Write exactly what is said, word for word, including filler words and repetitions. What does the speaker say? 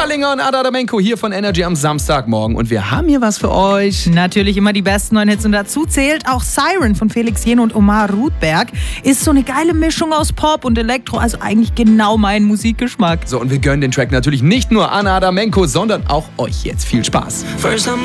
Stallinger und Ada Adamenko hier von Energy am Samstagmorgen. Und wir haben hier was für euch. Natürlich immer die besten neuen Hits. Und dazu zählt auch Siren von Felix Jähn und Omar Rudberg. Ist so eine geile Mischung aus Pop und Elektro. Also eigentlich genau mein Musikgeschmack. So, und wir gönnen den Track natürlich nicht nur Anna Adamenko, sondern auch euch jetzt. Viel Spaß.